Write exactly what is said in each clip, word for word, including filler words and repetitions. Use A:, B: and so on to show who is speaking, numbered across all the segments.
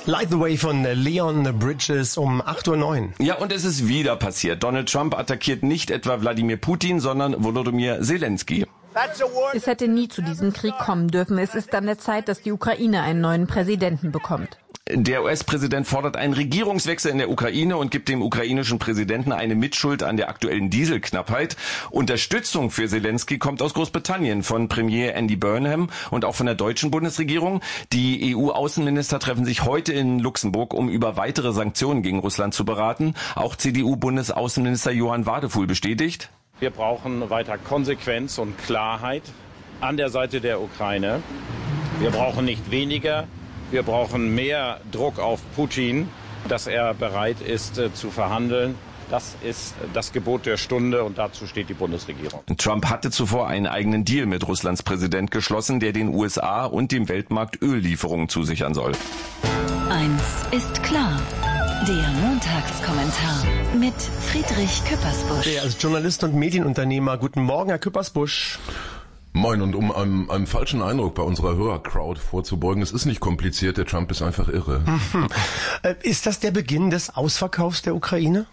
A: Light the Way von Leon Bridges um acht Uhr neun.
B: Ja, und es ist wieder passiert. Donald Trump attackiert nicht etwa Wladimir Putin, sondern Volodymyr Zelensky.
C: Es hätte nie zu diesem Krieg kommen dürfen. Es ist an der Zeit, dass die Ukraine einen neuen Präsidenten bekommt.
B: Der U S-Präsident fordert einen Regierungswechsel in der Ukraine und gibt dem ukrainischen Präsidenten eine Mitschuld an der aktuellen Dieselknappheit. Unterstützung für Zelensky kommt aus Großbritannien von Premier Andy Burnham und auch von der deutschen Bundesregierung. Die E U-Außenminister treffen sich heute in Luxemburg, um über weitere Sanktionen gegen Russland zu beraten. Auch C D U-Bundesaußenminister Johann Wadefuhl bestätigt:
D: Wir brauchen weiter Konsequenz und Klarheit an der Seite der Ukraine. Wir brauchen nicht weniger. Wir brauchen mehr Druck auf Putin, dass er bereit ist äh, zu verhandeln. Das ist das Gebot der Stunde und dazu steht die Bundesregierung.
B: Trump hatte zuvor einen eigenen Deal mit Russlands Präsident geschlossen, der den U S A und dem Weltmarkt Öllieferungen zusichern soll.
E: Eins ist klar. Der Montagskommentar mit Friedrich Küppersbusch.
A: Der ist Journalist und Medienunternehmer. Guten Morgen, Herr Küppersbusch.
F: Moin, und um einem, einem falschen Eindruck bei unserer Hörercrowd vorzubeugen, es ist nicht kompliziert, der Trump ist einfach irre.
A: Ist das der Beginn des Ausverkaufs der Ukraine?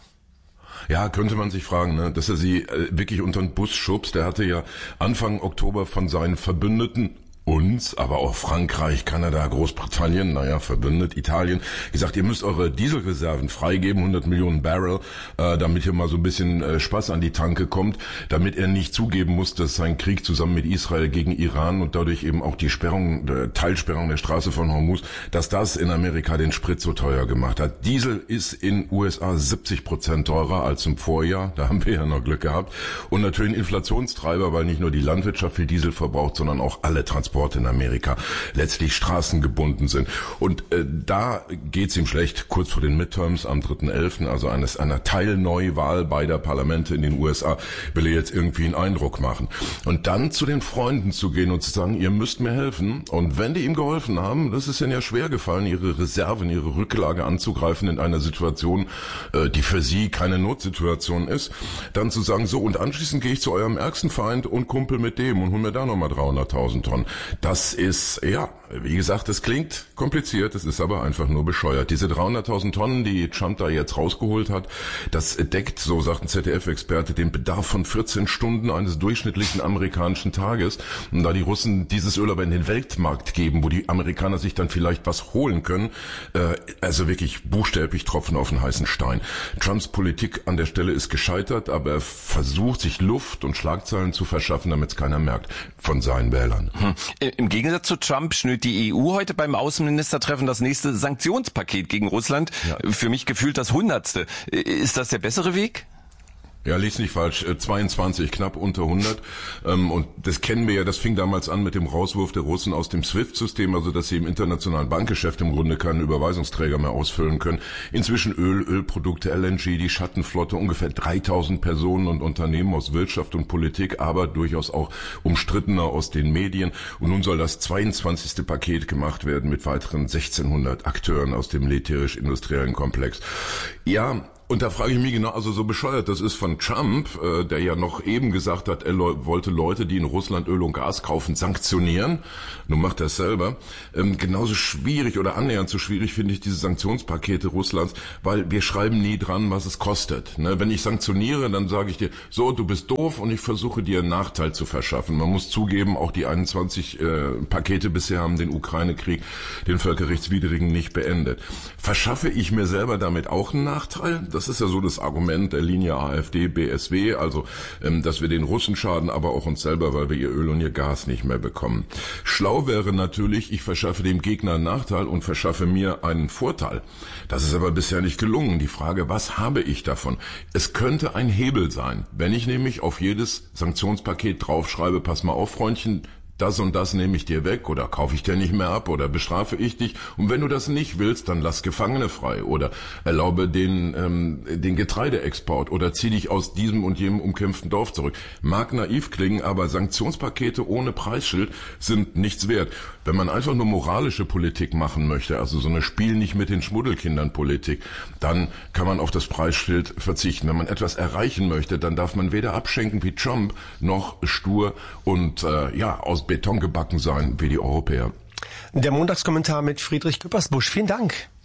F: Ja, könnte man sich fragen, ne? Dass er sie äh, wirklich unter den Bus schubst. Der hatte ja Anfang Oktober von seinen Verbündeten, uns, aber auch Frankreich, Kanada, Großbritannien, naja, verbündet, Italien, gesagt, ihr müsst eure Dieselreserven freigeben, hundert Millionen Barrel, äh, damit hier mal so ein bisschen äh, Spaß an die Tanke kommt, damit er nicht zugeben muss, dass sein Krieg zusammen mit Israel gegen Iran und dadurch eben auch die Sperrung, äh, Teilsperrung der Straße von Hormuz, dass das in Amerika den Sprit so teuer gemacht hat. Diesel ist in U S A siebzig Prozent teurer als im Vorjahr, da haben wir ja noch Glück gehabt. Und natürlich ein Inflationstreiber, weil nicht nur die Landwirtschaft viel Diesel verbraucht, sondern auch alle Transporte in Amerika letztlich straßengebunden sind. Und äh, da geht's ihm schlecht, kurz vor den Midterms am dritten elften, also eines einer Teilneuwahl beider Parlamente in den U S A, will er jetzt irgendwie einen Eindruck machen. Und dann zu den Freunden zu gehen und zu sagen, ihr müsst mir helfen. Und wenn die ihm geholfen haben, das ist ihnen ja schwer gefallen, ihre Reserven, ihre Rücklage anzugreifen in einer Situation, äh, die für sie keine Notsituation ist, dann zu sagen, so, und anschließend gehe ich zu eurem ärgsten Feind und kumpel mit dem und hol mir da nochmal dreihunderttausend Tonnen. Das ist, ja, wie gesagt, es klingt kompliziert, es ist aber einfach nur bescheuert. Diese dreihunderttausend Tonnen, die Trump da jetzt rausgeholt hat, das deckt, so sagt ein Z D F-Experte, den Bedarf von vierzehn Stunden eines durchschnittlichen amerikanischen Tages. Und da die Russen dieses Öl aber in den Weltmarkt geben, wo die Amerikaner sich dann vielleicht was holen können, äh, also wirklich buchstäblich Tropfen auf den heißen Stein. Trumps Politik an der Stelle ist gescheitert, aber er versucht, sich Luft und Schlagzeilen zu verschaffen, damit es keiner merkt von seinen Wählern.
B: Hm. Im Gegensatz zu Trump schnürt die E U heute beim Außenministertreffen das nächste Sanktionspaket gegen Russland. Ja. Für mich gefühlt das hundertste. Ist das der bessere Weg?
F: Ja, lies nicht falsch, zweiundzwanzig, knapp unter hundert. Und das kennen wir ja, das fing damals an mit dem Rauswurf der Russen aus dem SWIFT-System, also dass sie im internationalen Bankgeschäft im Grunde keinen Überweisungsträger mehr ausfüllen können. Inzwischen Öl, Ölprodukte, L N G, die Schattenflotte, ungefähr dreitausend Personen und Unternehmen aus Wirtschaft und Politik, aber durchaus auch umstrittener aus den Medien. Und nun soll das zweiundzwanzigste Paket gemacht werden mit weiteren sechzehnhundert Akteuren aus dem militärisch-industriellen Komplex. Ja, und da frage ich mich genau, also so bescheuert das ist von Trump, äh, der ja noch eben gesagt hat, er le- wollte Leute, die in Russland Öl und Gas kaufen, sanktionieren. Nun macht er es selber. Ähm, genauso schwierig oder annähernd so schwierig finde ich diese Sanktionspakete Russlands, weil wir schreiben nie dran, was es kostet. Ne? Wenn ich sanktioniere, dann sage ich dir, so, du bist doof und ich versuche dir einen Nachteil zu verschaffen. Man muss zugeben, auch die einundzwanzig äh, Pakete bisher haben den Ukraine-Krieg, den völkerrechtswidrigen, nicht beendet. Verschaffe ich mir selber damit auch einen Nachteil? Das ist ja so das Argument der Linie AfD, B S W, also ähm, dass wir den Russen schaden, aber auch uns selber, weil wir ihr Öl und ihr Gas nicht mehr bekommen. Schlau wäre natürlich, ich verschaffe dem Gegner einen Nachteil und verschaffe mir einen Vorteil. Das ist aber bisher nicht gelungen. Die Frage, was habe ich davon? Es könnte ein Hebel sein, wenn ich nämlich auf jedes Sanktionspaket draufschreibe, pass mal auf, Freundchen, das und das nehme ich dir weg oder kaufe ich dir nicht mehr ab oder bestrafe ich dich. Und wenn du das nicht willst, dann lass Gefangene frei oder erlaube den ähm, den Getreideexport oder zieh dich aus diesem und jenem umkämpften Dorf zurück. Mag naiv klingen, aber Sanktionspakete ohne Preisschild sind nichts wert. Wenn man einfach nur moralische Politik machen möchte, also so eine Spiel nicht mit den Schmuddelkindern Politik, dann kann man auf das Preisschild verzichten. Wenn man etwas erreichen möchte, dann darf man weder abschenken wie Trump noch stur und äh, ja aus Beton gebacken sein wie die Europäer.
A: Der Montagskommentar mit Friedrich Küppersbusch. Vielen Dank.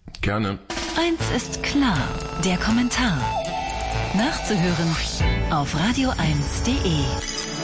F: Gerne.
E: Eins ist klar, der Kommentar. Nachzuhören auf radio eins punkt de.